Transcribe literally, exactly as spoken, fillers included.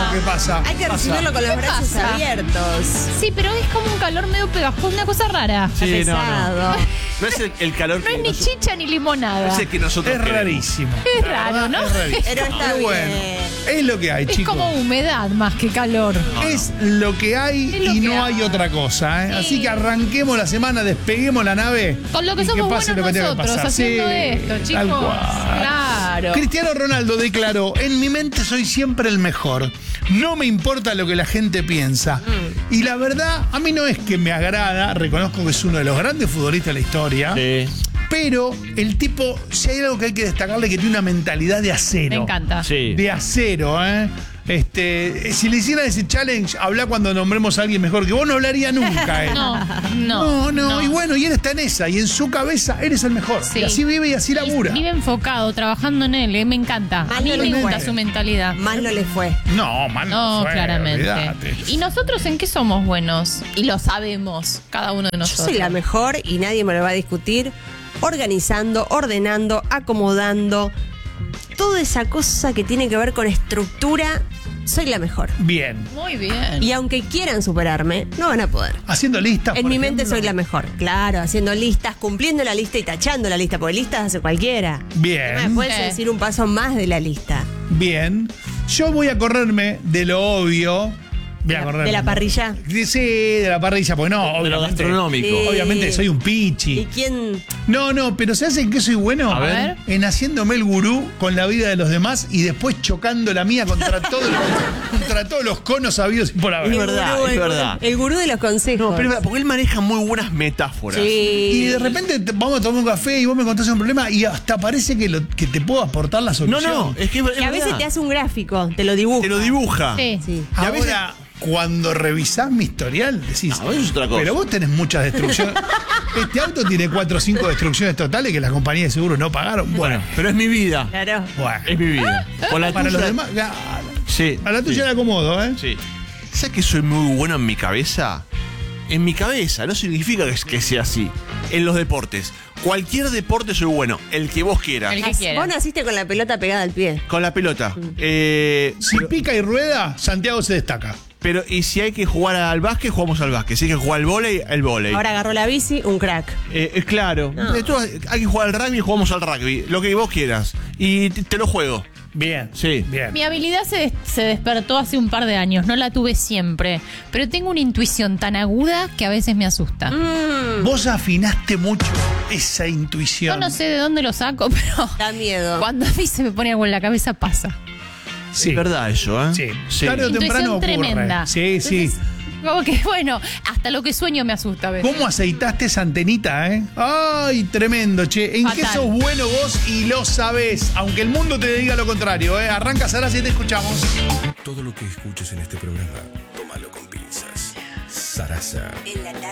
lo que pasa. Hay que Pasa. recibirlo con los ¿Qué brazos pasa? abiertos. Sí, pero es como un calor medio pegajoso, una cosa rara. Sí, no, pesado. no. No es el, el calor No que es ni nos- chicha ni limonada. no es el que nosotros Es queremos. rarísimo. Es raro, ¿no? Es rarísimo. Pero está Pero bueno, bien. es lo que hay, Es chicos. como humedad más que calor. Es lo que hay Es lo y que no hay. hay otra cosa. ¿eh? Sí. Así que arranquemos la semana, despeguemos la nave. Con lo que y somos pase buenos lo que tenga que nosotros, pasar. haciendo Sí, esto, tal chicos. cual. Claro. Cristiano Ronaldo declaró: en mi mente soy siempre el mejor. No me importa lo que la gente piensa. Y la verdad, a mí no es que me agrada. Reconozco que es uno de los grandes futbolistas de la historia. Sí. Pero el tipo, si hay algo que hay que destacarle, que tiene una mentalidad de acero. Me encanta. Sí. De acero, ¿eh? Este, si le hicieran ese challenge, habla cuando nombremos a alguien mejor que vos, no hablaría nunca, ¿eh? No, no. No, no, y bueno, y él está en esa, y en su cabeza eres el mejor. Sí. Y así vive y así labura. Vive enfocado, trabajando en él, eh, me encanta. Mal A mí no me le gusta fue. su mentalidad. Mal no le fue. No, man, No, fue, claramente. olvídate. ¿Y nosotros en qué somos buenos? Y lo sabemos, cada uno de Yo nosotros. soy la mejor y nadie me lo va a discutir. Organizando, ordenando, acomodando. Toda esa cosa que tiene que ver con estructura, soy la mejor. Bien. Muy bien. Y aunque quieran superarme, no van a poder. Haciendo listas. En por mi mente ejemplo. soy la mejor. Claro, haciendo listas, cumpliendo la lista y tachando la lista, porque listas hace cualquiera. Bien. No me puedes Eh. decir un paso más de la lista. Bien. Yo voy a correrme de lo obvio. Voy a De la- correrme. de la parrilla. Sí, de la parrilla, porque no, De lo obviamente. gastronómico. Sí. Obviamente soy un ¿Y pichi. quién? No, no, pero ¿sabes en qué soy bueno? A ver. En haciéndome el gurú con la vida de los demás y después chocando la mía contra todos los, contra todos los conos habidos y por haber. Es verdad, gurú, es el- verdad. El gurú de los consejos. No, pero es verdad, porque él maneja muy buenas metáforas. Sí. Y de repente te- vamos a tomar un café y vos me contás un problema y hasta parece que, lo, que te puedo aportar la No, solución. no, es que es Que a veces verdad. te hace un gráfico, te lo dibuja. Te lo dibuja. Sí. Sí. Y a veces- Ahora, cuando revisás mi historial, decís, No, eso es otra cosa. pero vos tenés muchas destrucciones. Este auto tiene cuatro o cinco destrucciones totales que las compañías de seguros no pagaron. Bueno, Bueno, pero es mi vida. Claro. bueno. Es mi vida. Con la Para tuya- los demás, claro. Sí. A la tuya sí. la acomodo, ¿eh? Sí. ¿Sabes que soy muy bueno en mi cabeza? En mi cabeza, no significa que, que sea así. En los deportes. Cualquier deporte soy bueno, el que vos quieras. El que Vos quiera. naciste con la pelota pegada al pie. Con la pelota. Eh, Si pica y rueda, Santiago se destaca. pero, y si hay que jugar al básquet, jugamos al básquet. Si hay que jugar al vóley, el vóley. Ahora agarró la bici, un crack. Eh, es claro. No. Esto, hay que jugar al rugby, jugamos al rugby. Lo que vos quieras. Y te, te lo juego. Bien. Sí. Bien. Mi habilidad se, des- se despertó hace un par de años, no la tuve siempre, pero tengo una intuición tan aguda que a veces me asusta. Mm, Vos afinaste mucho esa Yo intuición. no sé de dónde lo saco, pero da miedo. cuando a mí se me pone algo en la cabeza pasa. Sí. Es verdad eso, ¿eh? Sí. Tarde o Intuición temprano ocurre. tremenda. Sí, sí. Entonces, como que bueno, hasta lo que sueño me asusta a veces. ¿Cómo aceitaste esa antenita, eh? Ay, tremendo, che. ¿En qué Fatal. sos bueno vos y lo sabés? Aunque el mundo te diga lo contrario, eh. Arranca, Sarasa, y te escuchamos. Todo lo que escuches en este programa, tómalo con pinzas. Sarasa. En la